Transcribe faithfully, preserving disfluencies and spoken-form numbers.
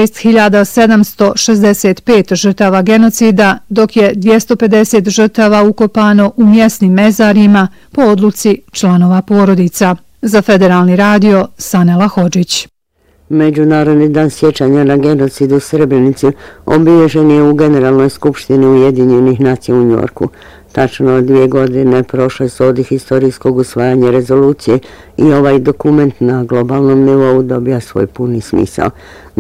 šest hiljada sedamsto šezdeset pet žrtava genocida, dok je dvjesto pedeset žrtava ukopano u mjesnim mezarima po odluci članova porodica. Za Federalni radio, Sanela Hodžić. Međunarodni dan sjećanja na genocid u Srebrenici obilježen je u Generalnoj skupštini Ujedinjenih nacija u Njorku. Tačno dvije godine prošle su od historijskog usvajanja rezolucije i ovaj dokument na globalnom nivou dobija svoj puni smisao.